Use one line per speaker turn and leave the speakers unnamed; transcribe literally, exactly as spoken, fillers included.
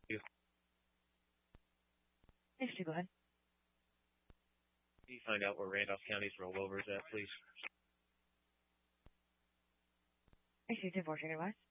you.
Thanks, go ahead.
Can you find out where Randolph County's rollover is at, please?
Excuse me, four Trigger West.